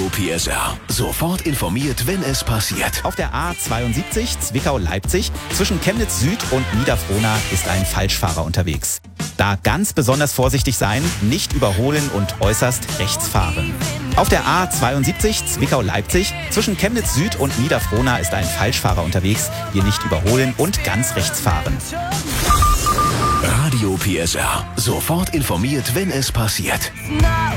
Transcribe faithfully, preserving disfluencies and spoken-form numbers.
Radio P S R. Sofort informiert, wenn es passiert. Auf der A zweiundsiebzig Zwickau-Leipzig zwischen Chemnitz Süd und Niederfrohna ist ein Falschfahrer unterwegs. Da ganz besonders vorsichtig sein, nicht überholen und äußerst rechts fahren. Auf der A zweiundsiebzig Zwickau-Leipzig zwischen Chemnitz Süd und Niederfrohna ist ein Falschfahrer unterwegs. Hier nicht überholen und ganz rechts fahren. Radio P S R. Sofort informiert, wenn es passiert.